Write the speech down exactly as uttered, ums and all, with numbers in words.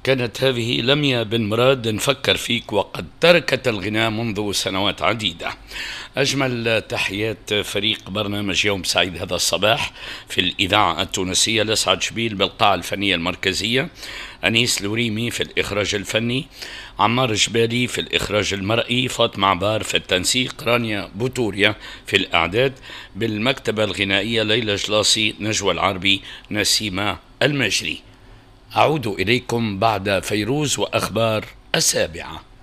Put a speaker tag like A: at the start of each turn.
A: كانت هذه لميا بن مراد نفكر فيك وقد تركت الغناء منذ سنوات عديدة. أجمل تحيات فريق برنامج يوم سعيد هذا الصباح في الإذاعة التونسية: لسعد شبيل بالقاعة الفنية المركزية، أنيس لوريمي في الإخراج الفني، عمار جبالي في الإخراج المرئي، فاطمة عبار في التنسيق، رانيا بوتوريا في الإعداد، بالمكتبة الغنائية ليلى جلاصي، نجوى العربي، نسيمة المجري. أعود إليكم بعد فيروز وأخبار السابعة.